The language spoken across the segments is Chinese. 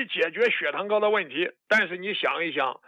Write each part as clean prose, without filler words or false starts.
解决血糖高的问题。但是你想一想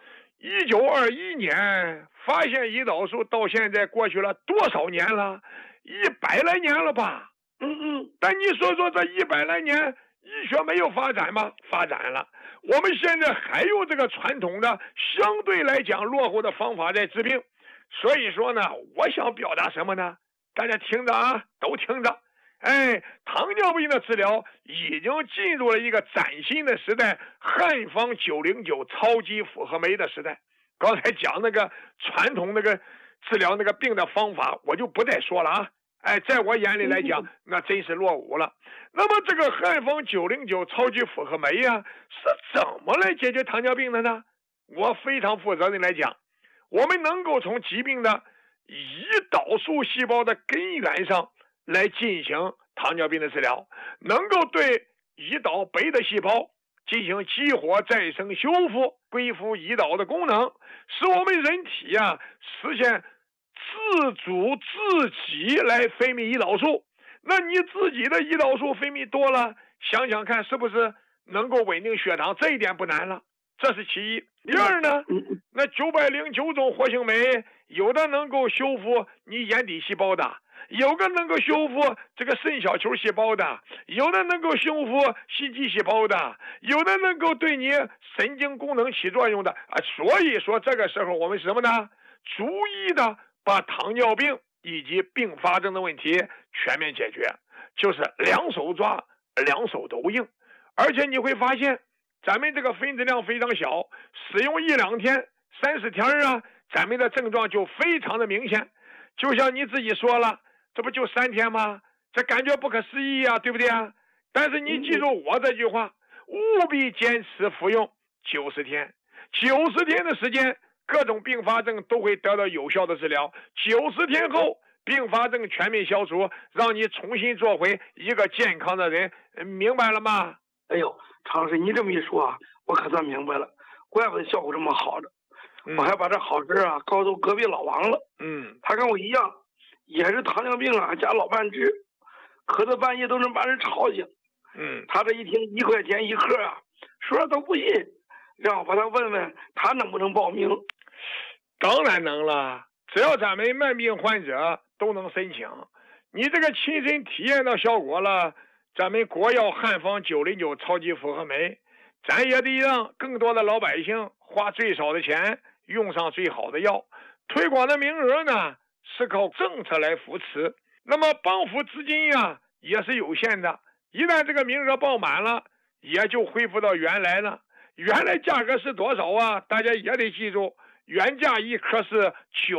，1921年发现胰岛素到现在过去了多少年了？100来年了吧？但你说说这100来年，医学没有发展吗？发展了。我们现在还有这个传统的相对来讲落后的方法在治病。所以说呢，我想表达什么呢？大家听着啊，都听着。糖尿病的治疗已经进入了一个崭新的时代，汉方909超级复合酶的时代。刚才讲那个传统那个治疗那个病的方法，我就不再说了啊。在我眼里来讲，那真是落伍了。那么这个汉方909超级复合酶呀，是怎么来解决糖尿病的呢？我非常负责任来讲，我们能够从疾病的胰岛素细胞的根源上来进行糖尿病的治疗，能够对胰岛白的细胞进行激活、再生、修复，恢复胰岛的功能，使我们人体实现自主自己来分泌胰岛素。那你自己的胰岛素分泌多了，想想看是不是能够稳定血糖？这一点不难了，这是其一。第二呢，那909种活性酶，有的能够修复你眼底细胞的，有的能够修复这个肾小球细胞的，有的能够修复心肌细胞的，有的能够对你神经功能起作用的所以说这个时候我们什么呢？逐一的把糖尿病以及并发症的问题全面解决，就是两手抓，两手都硬。而且你会发现咱们这个分子量非常小，使用1、2天、3、4天咱们的症状就非常的明显。就像你自己说了，这不就3天吗？这感觉不可思议对不对啊？但是你记住我这句话，务必坚持服用90天，90天的时间，各种并发症都会得到有效的治疗。90天后，并发症全面消除，让你重新做回一个健康的人，明白了吗？ 哎呦，常老师，你这么一说我可算明白了，怪不得效果这么好的。我还把这好事告诉隔壁老王了。他跟我一样，也是糖尿病加老半只，咳到半夜都能把人吵醒。他这一听1块钱1盒说都不信，让我把他问问他能不能报名。 当然能了，只要咱们慢病患者都能申请。你这个亲身体验到效果了，咱们国药汉方909超级复合酶，咱也得让更多的老百姓花最少的钱用上最好的药。推广的名额呢是靠政策来扶持，那么帮扶资金也是有限的，一旦这个名额爆满了，也就恢复到原来了。原来价格是多少大家也得记住，原价1颗是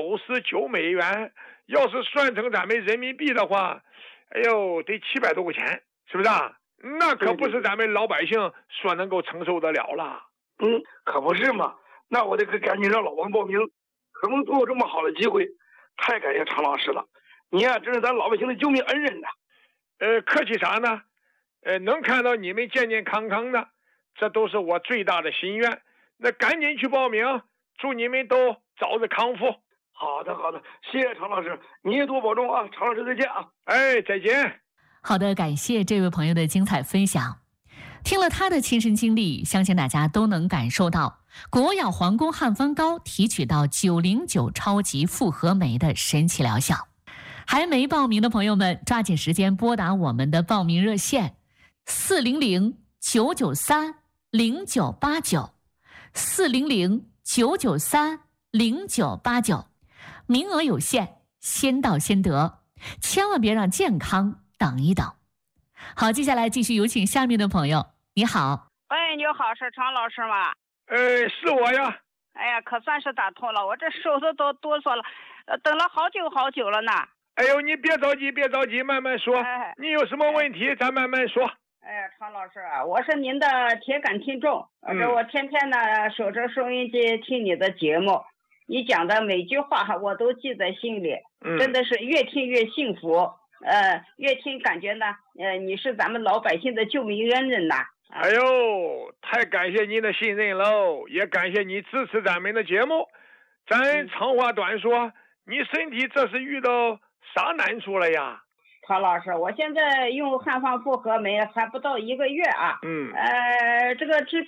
99美元，要是算成咱们人民币的话，哎呦，得700多块钱，是不是那可不是咱们老百姓所能够承受得了了。 可不是嘛。那我得赶紧让老王报名，可能都有这么好的机会，太感谢常老师了。你真是咱老百姓的救命恩人客气啥呢？能看到你们健健康康的，这都是我最大的心愿。那赶紧去报名，祝你们都早日康复。 好的，谢谢常老师，你也多保重常老师再见再见。 好的，感谢这位朋友的精彩分享。听了他的亲身经历，相信大家都能感受到国药皇宫汉方膏提取到909超级复合酶的神奇疗效。还没报名的朋友们，抓紧时间拨打我们的报名热线400-993-0989 400-993-0989，名额有限，先到先得，千万别让健康等一等。好，接下来继续有请下面的朋友。你好。 喂，你好，是常老师吗？ 是我呀。 哎呀，可算是打通了，我这手都哆嗦了，等了好久了呢。 哎呦，你别着急，慢慢说。你有什么问题咱慢慢说。 哎呀，常老师我是您的铁杆听众，我天天呢守着收音机听你的节目，你讲的每句话我都记在心里，真的是越听越幸福。越听感觉呢，你是咱们老百姓的救命恩人呐。 哎呦，太感谢您的信任喽，也感谢你支持咱们的节目。咱长话短说，你身体这是遇到啥难处了呀？ 常老师，我现在用汉方复合酶还不到1个月这个治